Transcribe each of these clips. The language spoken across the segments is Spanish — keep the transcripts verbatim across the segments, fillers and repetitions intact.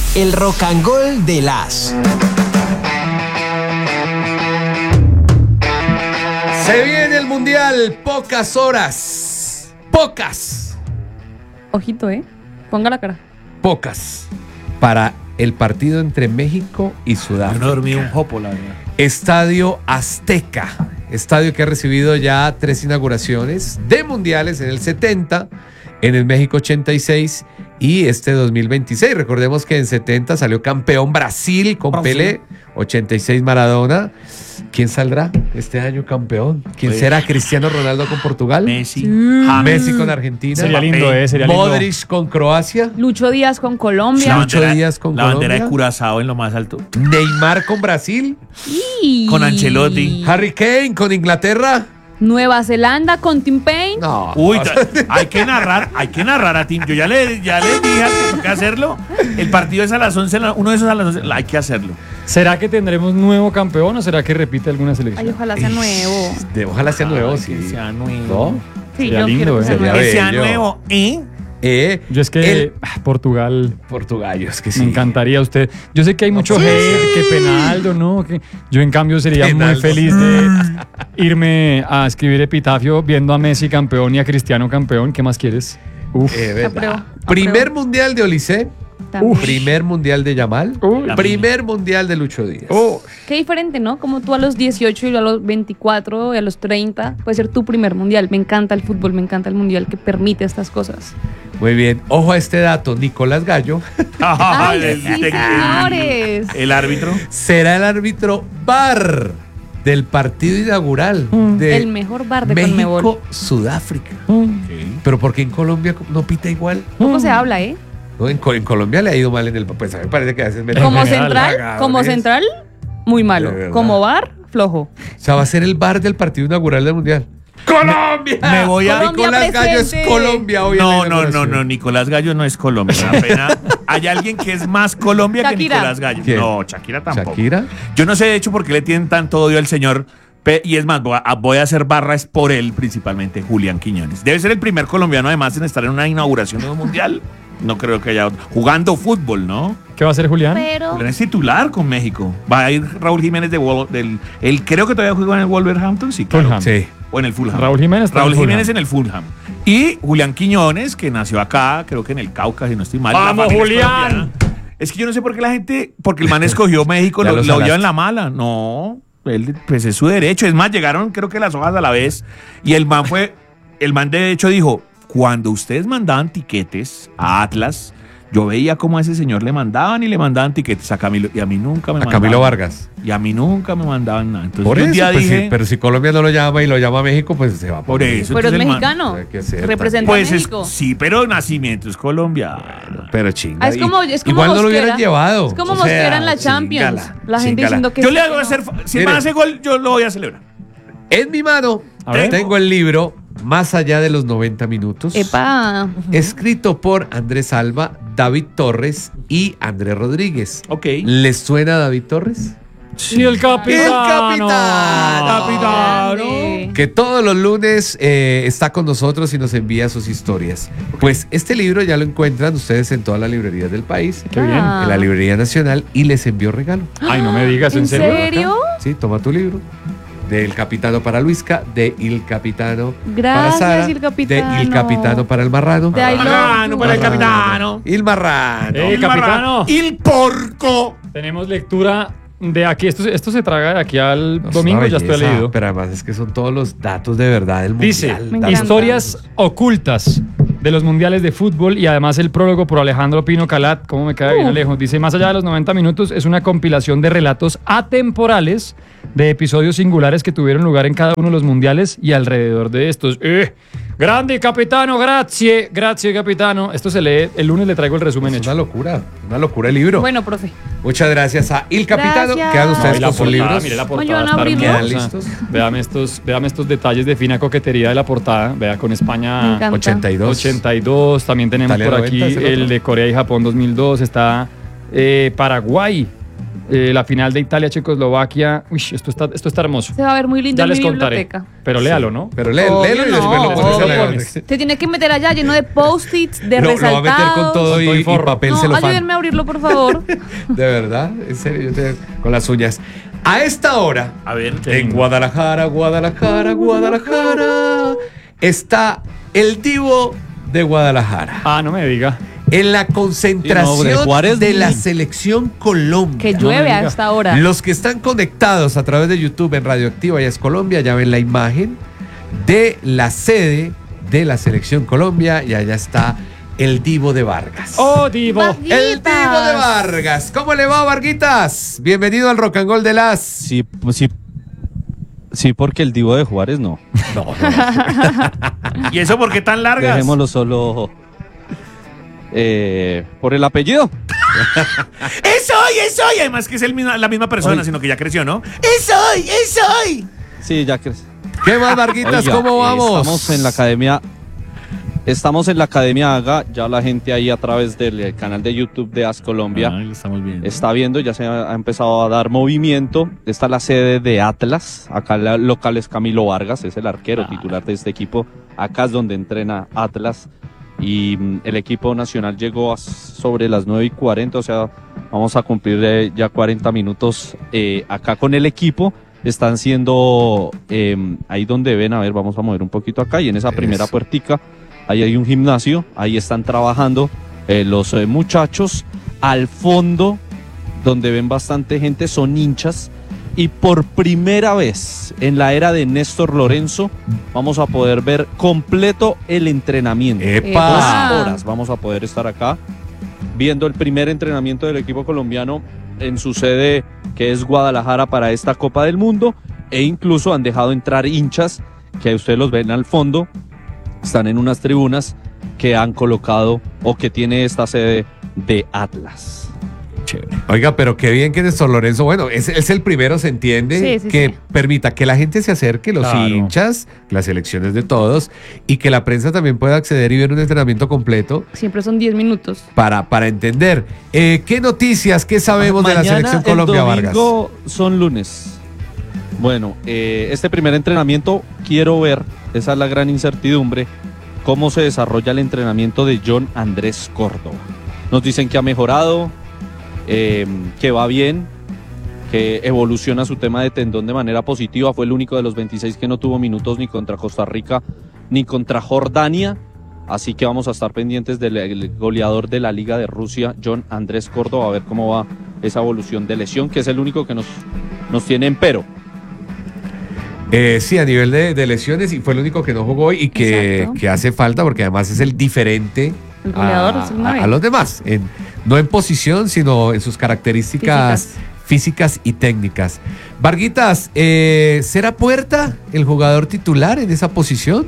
El Rock and Roll de las. Se viene el Mundial, pocas horas. Pocas. Ojito, ¿eh? Ponga la cara. Pocas. Para el partido entre México y Sudáfrica. Yo no dormí un jopo, la verdad. Estadio Azteca. Estadio que ha recibido ya tres inauguraciones de mundiales en el setenta, en el México ochenta y seis y este dos mil veintiséis. Recordemos que en setenta salió campeón Brasil con Brasil. Pelé, ochenta y seis Maradona. ¿Quién saldrá este año campeón? ¿Quién pues, será? ¿Cristiano Ronaldo con Portugal? Messi. Sí. Messi con Argentina. Sería lindo, eh, sería lindo. Modric con Croacia. Lucho Díaz con Colombia. Lucho Díaz con la Colombia. La bandera de Curazao en lo más alto. Neymar con Brasil. Y... Con Ancelotti. Harry Kane con Inglaterra. Nueva Zelanda con Tim Payne. No. Uy, hay que narrar, hay que narrar a Tim. Yo ya le, ya le dije que hay que hacerlo. El partido es a las once, uno de esos a las once, hay que hacerlo. ¿Será que tendremos nuevo campeón o será que repite alguna selección? Ay, ojalá sea nuevo. De, ojalá sea nuevo, Ay, sí. Que sea nuevo. ¿No? Sí, sería yo lindo, quiero que sea eh. nuevo. Que sea bello. nuevo, ¿eh? Eh, Yo es que el, ah, Portugal, Portugallos, que sí. me encantaría usted. Yo sé que hay mucho sí. hate, que Penaldo, ¿no? Que yo en cambio sería Penaldo. muy feliz de irme a escribir epitafio viendo a Messi campeón y a Cristiano campeón. ¿Qué más quieres? Uf. Eh, verdad. Apruebo, apruebo. Primer mundial de Olise. También. Primer mundial de Yamal. Uy. Primer mundial de Lucho Díaz. Oh. Qué diferente, ¿no? Como tú a los dieciocho y a los veinticuatro y a los treinta puede ser tu primer mundial. Me encanta el fútbol, me encanta el mundial que permite estas cosas. Muy bien. Ojo a este dato. Nicolás Gallo ¡Ay, el, sí, el- señores! el árbitro. será el árbitro V A R del partido inaugural de El mejor bar de Conmebol. México-Sudáfrica. Pero ¿por qué en Colombia no pita igual? Poco se habla, ¿eh? No, en, Co- en Colombia le ha ido mal en el... Pues a mí me parece que a veces... me- Como general, central, cagadores. como central, muy De malo. verdad. Como bar, flojo. O sea, va a ser el V A R del partido inaugural del Mundial. ¡Colombia! Me voy a- Colombia Nicolás Gallo es presente. Colombia hoy en No, la no, no, inauguración. no, Nicolás Gallo no es Colombia. me da pena. Hay alguien que es más Colombia Shakira. que Nicolás Gallo. ¿Quién? No, Shakira tampoco. ¿Shakira? Yo no sé, de hecho, por qué le tienen tanto odio al señor. Pe- Y es más, voy a, voy a hacer barras por él, principalmente Julián Quiñones. Debe ser el primer colombiano, además, en estar en una inauguración de un mundial. No creo que haya otro. Jugando fútbol, ¿no? ¿Qué va a hacer Julián? Pero Julián es titular con México. Va a ir Raúl Jiménez de Wol- del. Él creo que todavía juega en el Wolverhampton, sí, claro. Fulham. Sí. O en el Fulham. Raúl Jiménez está Raúl en Fulham. Jiménez en el Fulham. Y Julián Quiñones, que nació acá, creo que en el Cauca, si no estoy mal. La ¡Vamos, familia es Julián! colombiana. Es que yo no sé por qué la gente. Porque el man escogió México, Ya lo, lo lo lleva salaste. en la mala. No. Él, pues es su derecho. Es más, llegaron creo que las hojas a la vez. Y el man fue. El man de hecho dijo: cuando ustedes mandaban tiquetes a Atlas, yo veía cómo a ese señor le mandaban y le mandaban tiquetes a Camilo. Y a mí nunca me A mandaban. Camilo Vargas. Y a mí nunca me mandaban nada. Entonces Por yo un eso, día pues, dije. sí, pero si Colombia no lo llama y lo llama a México, pues se va Por eso. pero es entonces el man- mexicano. Hay que ser Representa Pues a es, México. sí, pero nacimiento es colombiano. Pero chinga. Ah, es como, y- es como igual no lo Mosquera. hubieran llevado. Es como O sea, Mosquera en la Champions. chingala, la gente chingala. diciendo que Yo sí, le que hago no. hacer. Si Mire. me hace gol, yo lo voy a celebrar. En mi mano A ver. tengo el libro Más allá de los noventa minutos. Epa. Escrito por Andrés Alba, David Torres y Andrés Rodríguez. Ok. ¿Les suena David Torres? Sí, el capitán. El capitán. Grande. Que todos los lunes eh, está con nosotros y nos envía sus historias. Pues este libro ya lo encuentran ustedes en todas las librerías del país, Qué bien. Ah. en la librería nacional, y les envió regalo. Ay, no me digas, ¿en, ¿En serio? serio? Sí, toma tu libro. Del Capitano para Luisca, de Il Capitano Gracias, para Sara, Il Capitano. de Il Capitano para el Marrano. De I love Capitano, you. para el capitano. Il Marrano. Eh, capitano. Il porco. Tenemos lectura de aquí. Esto, esto se traga de aquí al No, es domingo, una ya estoy belleza, leído. Pero además es que son todos los datos de verdad del Dice, mundial. Me datos- encanta. historias ocultas de los mundiales de fútbol y además el prólogo por Alejandro Pino Calat. ¿Cómo me queda bien, Uh. Alejo? Dice, más allá de los noventa minutos, es una compilación de relatos atemporales de episodios singulares que tuvieron lugar en cada uno de los mundiales y alrededor de estos. ¡Eh! Grande, capitano, grazie, grazie, capitano. Esto se lee, el lunes le traigo el resumen Es hecho. una locura, una locura el libro. Bueno, profe. Muchas gracias a Il Capitano. Gracias. Quedan No, ustedes y la con sus portada, libros. mire la No, portada, yo van a está abrirlo. hermosa. ¿Quedan listos? Véame estos, véame estos detalles de fina coquetería de la portada. Vea, con Me España encanta. ochenta y dos. ochenta y dos. También tenemos Italia por noventa, aquí es el otro. el de Corea y Japón dos mil dos. Está eh, Paraguay eh, la final de Italia-Checoslovaquia. Uy, esto está, esto está hermoso. Se va a ver muy lindo Ya en les mi contaré. biblioteca. Pero léalo, ¿no? Pero lé- Obvio léelo y después no, lo pones en la obvio. biblioteca. Te tiene que meter allá lleno de post-its, de Lo, lo va a resaltados. meter con todo Con todo y, y forro. y papel No, celofán. ayúdenme a abrirlo, por favor. De verdad, en serio, yo te- con las uñas. A esta hora, A ver, en Guadalajara, Guadalajara, Guadalajara, está el Divo de Guadalajara. Ah, no me diga. En la concentración Sí, no, de Juárez de ni- la selección Colombia. Que No llueve me a diga. esta hora. Los que están conectados a través de YouTube en Radioactiva y es Colombia ya ven la imagen de la sede de la selección Colombia y allá está el Divo de Vargas. ¡Oh, Divo! Vargas. El Divo de Vargas. ¿Cómo le va, Varguitas? Bienvenido al Rock and Roll de las... Sí, pues sí. Sí, porque el Divo de Juárez no. No, no. ¿Y eso por qué tan largas? Dejémoslo solo eh, por el apellido. ¡Es hoy, es hoy! Además que es el misma- la misma persona, Hoy. sino que ya creció, ¿no? ¡Es hoy, es hoy! Sí, ya que. ¿Qué más, Varguitas? Oiga, ¿Cómo eh, vamos? Estamos en la academia. Estamos en la Academia Haga. Ya la gente ahí a través del eh, canal de YouTube de As Colombia Ahí lo estamos viendo. está viendo, ya se ha, ha empezado a dar movimiento. Esta es la sede de Atlas. Acá la local es Camilo Vargas, es el arquero titular de este equipo. Acá es donde entrena Atlas. Y mm, el equipo nacional llegó a sobre las nueve y cuarenta, o sea, vamos a cumplir eh, ya cuarenta minutos eh, acá con el equipo. Están siendo eh, ahí donde ven, a ver, vamos a mover un poquito acá y en esa primera Eso. puertica, ahí hay un gimnasio, ahí están trabajando eh, los eh, muchachos. Al fondo, donde ven bastante gente, son hinchas. Y por primera vez en la era de Néstor Lorenzo, vamos a poder ver completo el entrenamiento. ¡Epa! Ah. Dos horas vamos a poder estar acá viendo el primer entrenamiento del equipo colombiano en su sede, que es Guadalajara, para esta Copa del Mundo. E incluso han dejado entrar hinchas, que ustedes los ven al fondo, están en unas tribunas que han colocado o que tiene esta sede de Atlas. Oiga, pero qué bien que Néstor Lorenzo, bueno, es, es el primero, se entiende, Sí, sí, que sí. permita que la gente se acerque, los Claro. hinchas, las elecciones de todos, y que la prensa también pueda acceder y ver un entrenamiento completo Siempre son diez minutos. para, para entender. Eh, ¿Qué noticias, qué sabemos de la Mañana, selección el Colombia, Vargas? domingo son lunes. Bueno, eh, este primer entrenamiento quiero ver, esa es la gran incertidumbre, cómo se desarrolla el entrenamiento de John Andrés Córdoba. Nos dicen que ha mejorado, eh, que va bien, que evoluciona su tema de tendón de manera positiva. Fue el único de los veintiséis que no tuvo minutos ni contra Costa Rica ni contra Jordania. Así que vamos a estar pendientes del el goleador de la Liga de Rusia, John Andrés Córdoba, a ver cómo va esa evolución de lesión, que es el único que nos, nos tiene en pero. Eh, sí, a nivel de, de lesiones, y fue el único que no jugó y que, Exacto. que hace falta porque además es el diferente El goleador, a, es el nueve. a- a los demás, en- no en posición, sino en sus características físicas, y técnicas. Varguitas, eh, ¿será Puerta el jugador titular en esa posición?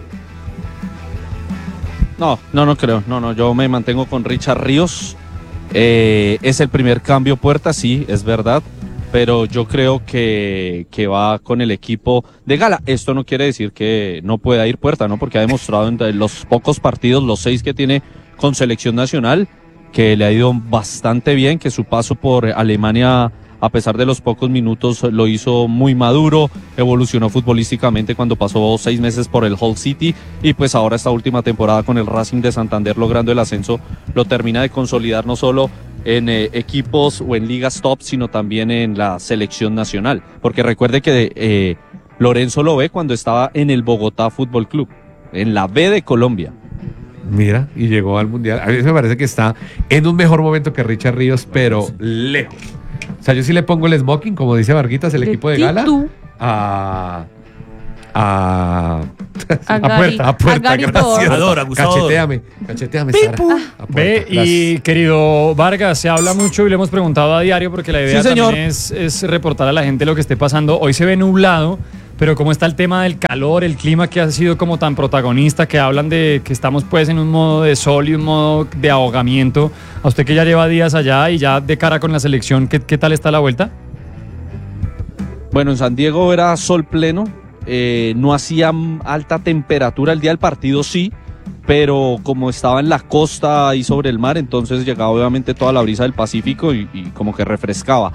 No, no, no creo. No, no, yo me mantengo con Richard Ríos. Eh, es el primer cambio Puerta, sí, es verdad. Pero yo creo que, que va con el equipo de gala. Esto no quiere decir que no pueda ir Puerta, ¿no? Porque ha demostrado en los pocos partidos, los seis que tiene con selección nacional, que le ha ido bastante bien, que su paso por Alemania, a pesar de los pocos minutos, lo hizo muy maduro, evolucionó futbolísticamente cuando pasó seis meses por el Hull City y pues ahora esta última temporada con el Racing de Santander logrando el ascenso, lo termina de consolidar no solo en eh, equipos o en ligas top, sino también en la selección nacional. Porque recuerde que eh, Lorenzo lo ve cuando estaba en el Bogotá Fútbol Club, en la B de Colombia. Mira, y llegó al Mundial. A mí me parece que está en un mejor momento que Richard Ríos, pero lejos. O sea, yo sí le pongo el smoking, como dice Varguitas, el De equipo de gala, Titu a... a... a, A Gary- puerta, a puerta, Gary gracias. Thor. Agusador, agusador. Cacheteame, cacheteame, Sara. A puerta, Ve, y querido Vargas, se habla mucho y le hemos preguntado a diario porque la idea Sí, señor. también es, es reportar a la gente lo que esté pasando. Hoy se ve nublado, pero cómo está el tema del calor, el clima que ha sido como tan protagonista, que hablan de que estamos pues en un modo de sol y un modo de ahogamiento. A usted que ya lleva días allá y ya de cara con la selección, ¿qué, qué tal está la vuelta? Bueno, en San Diego era sol pleno, eh, no hacía alta temperatura el día del partido, sí, pero como estaba en la costa y sobre el mar, entonces llegaba obviamente toda la brisa del Pacífico y, y como que refrescaba.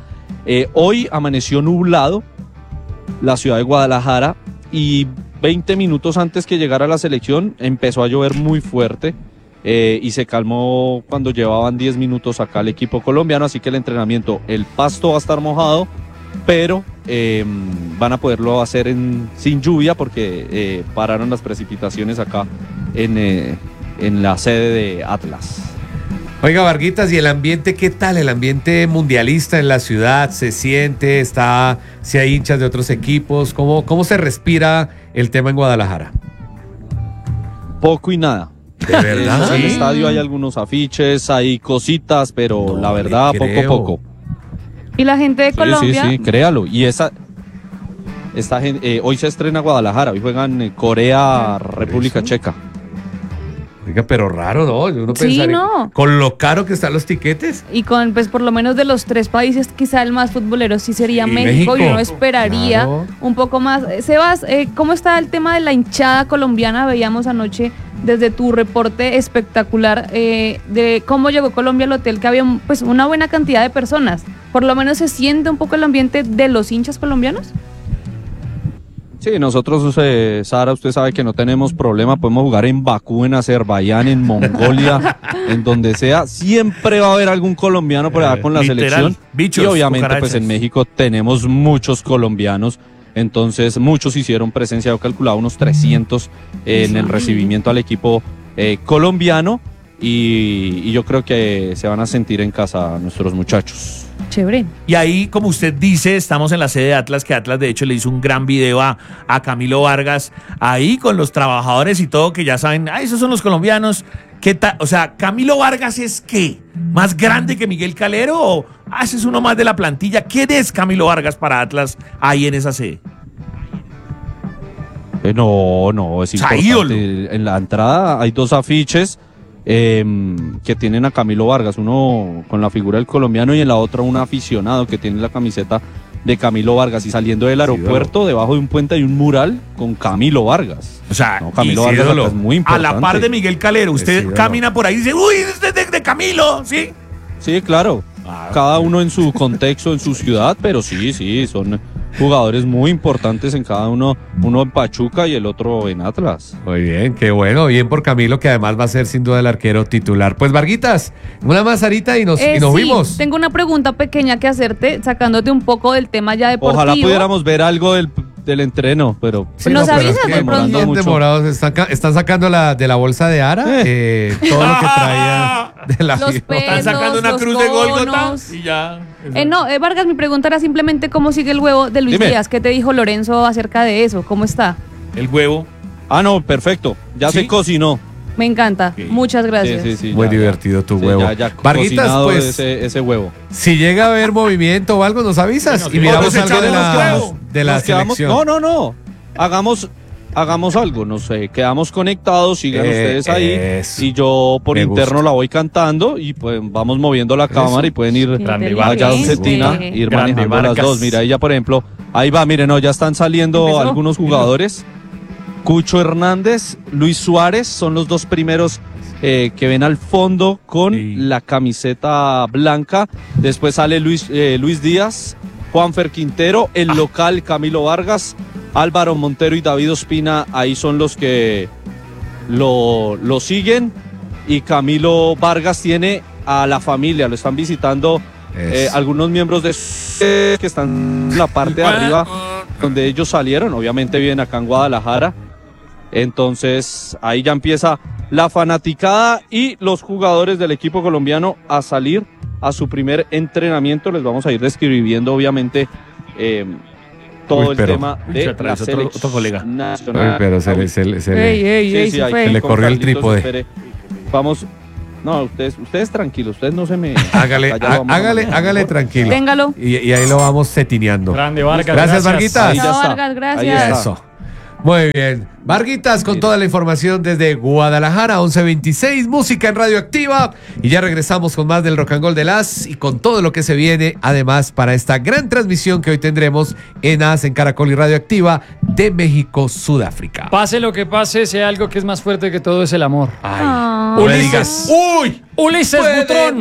Eh, hoy amaneció nublado la ciudad de Guadalajara y veinte minutos antes que llegara la selección empezó a llover muy fuerte eh, y se calmó cuando llevaban diez minutos acá el equipo colombiano, así que el entrenamiento, el pasto va a estar mojado, pero eh, van a poderlo hacer en, sin lluvia porque eh, pararon las precipitaciones acá en, eh, en la sede de Atlas. Oiga, Varguitas, ¿y el ambiente qué tal? El ambiente mundialista en la ciudad, ¿se siente? ¿Está, si hay hinchas de otros equipos? ¿Cómo, cómo se respira el tema en Guadalajara? Poco y nada. ¿De verdad? En el Sí. estadio hay algunos afiches, hay cositas, pero No la le verdad, creo. poco poco. Y la gente de Sí, Colombia, sí, sí, créalo. Y esa, esta gen- eh, hoy se estrena Guadalajara, hoy juegan eh, Corea, República eso? Checa. Oiga, pero raro, ¿no? Uno Sí, pensaría, no. con lo caro que están los tiquetes. y con, pues por lo menos de los tres países, quizá el más futbolero sí sería Sí, México, y México. uno esperaría Claro. un poco más. Eh, Sebas, eh, ¿cómo está el tema de la hinchada colombiana? Veíamos anoche desde tu reporte espectacular eh, de cómo llegó Colombia al hotel, que había pues una buena cantidad de personas. Por lo menos se siente un poco el ambiente de los hinchas colombianos. Sí, nosotros, eh, Sara, usted sabe que no tenemos problema, podemos jugar en Bakú, en Azerbaiyán, en Mongolia, en donde sea, siempre va a haber algún colombiano por allá Eh, con la literal, selección. bichos, y obviamente pues cucarachas. en México tenemos muchos colombianos, entonces muchos hicieron presencia, yo calculaba unos trescientos eh, en el recibimiento al equipo eh, colombiano y, y yo creo que se van a sentir en casa nuestros muchachos. Chévere. Y ahí, como usted dice, estamos en la sede de Atlas, que Atlas de hecho le hizo un gran video a, a Camilo Vargas, ahí con los trabajadores y todo, que ya saben, ah, esos son los colombianos. ¿Qué tal? O sea, ¿Camilo Vargas es qué? ¿Más grande que Miguel Calero o ah, ese es uno más de la plantilla? ¿Quién es Camilo Vargas para Atlas ahí en esa sede? Eh, no, no, es O sea, importante. ídolo. En la entrada hay dos afiches eh, que tienen a Camilo Vargas, uno con la figura del colombiano y en la otra un aficionado que tiene la camiseta de Camilo Vargas. Y saliendo del aeropuerto, debajo de un puente hay un mural con Camilo Vargas. O sea, No, Camilo y- Vargas ídolo. acá es muy a importante. la par de Miguel Calero, Es usted ídolo. camina por ahí y dice, uy, este es de, de Camilo, ¿sí? Sí, claro. Cada uno en su contexto, en su ciudad, pero sí, sí, son jugadores muy importantes en cada uno, uno en Pachuca y el otro en Atlas. Muy bien, qué bueno. Bien por Camilo, que además va a ser sin duda el arquero titular. Pues, Varguitas, una más, Sarita, y nos, Eh, y nos sí, vimos. tengo una pregunta pequeña que hacerte, sacándote un poco del tema ya deportivo. Ojalá pudiéramos ver algo del, del entreno, pero Sí, Nos pero avisas es que de pronto. bien mucho. demorados. Están, ca- están sacando la, de la bolsa de Ara eh, todo lo que traía de la Los avión. pelos, Están sacando una los cruz de Gólgota conos. y ya. Eh, no, eh, Vargas, mi pregunta era simplemente cómo sigue el huevo de Luis Dime. Díaz. ¿Qué te dijo Lorenzo acerca de eso? ¿Cómo está? El huevo. Ah, no, perfecto. Ya ¿Sí? se cocinó. Me encanta. Ok. Muchas gracias. Sí, sí, sí, Muy ya, ya. divertido tu Sí, huevo. ya, ya Varguitas, cocinado pues, ese, ese huevo. si llega a haber movimiento o algo, nos avisas Bueno, y sí. miramos O nos algo de echamos la, huevo. de la Nos quedamos- selección. no, no, no. Hagamos, hagamos algo. Nos eh, quedamos conectados, sigan Eh, ustedes ahí. eso. Y yo por Me interno gusta. la voy cantando y pues vamos moviendo la cámara y pueden ir Grande allá donde Inteligente. Tina, ir Grande manejando las Vargas. dos. Mira, ahí ya por ejemplo, ahí va, miren, no, ya están saliendo Empezó. algunos jugadores. Cucho Hernández, Luis Suárez son los dos primeros eh, que ven al fondo con Sí. la camiseta blanca. Después sale Luis, eh, Luis Díaz, Juanfer Quintero, el local Camilo Vargas, Álvaro Montero y David Ospina, ahí son los que lo, lo siguen. Y Camilo Vargas tiene a la familia, lo están visitando eh, Eso. algunos miembros de su- que están en la parte de arriba donde ellos salieron, obviamente viven acá en Guadalajara. Entonces ahí ya empieza la fanaticada y los jugadores del equipo colombiano a salir a su primer entrenamiento. Les vamos a ir describiendo obviamente eh, todo Uy, el pero- tema Uy, de se la atrás, otro- selección otro colega. nacional. Uy, pero se le, se le- se le- Ey, ey, Sí, ey, sí, se ahí fue. Se le con corrió el Carlitos, trípode. espere. Vamos. No, ustedes, ustedes tranquilos, ustedes no se me. Hágale, Acá ya lo há- vamos a hágale, manejar. hágale tranquilo. Téngalo. Y, y ahí lo vamos setineando. Grande Vargas. Gracias, Varguitas. Ahí ya Chao, está. Vargas, gracias. Ahí está. Eso. Muy bien. Varguitas con toda la información desde Guadalajara, once veintiséis, música en Radioactiva. Y ya regresamos con más del Rock and Roll de Las y con todo lo que se viene, además, para esta gran transmisión que hoy tendremos en As, en Caracol y Radioactiva de México, Sudáfrica. Pase lo que pase, sea algo que es más fuerte que todo es el amor. Ah. No me digas. Ulises Butrón.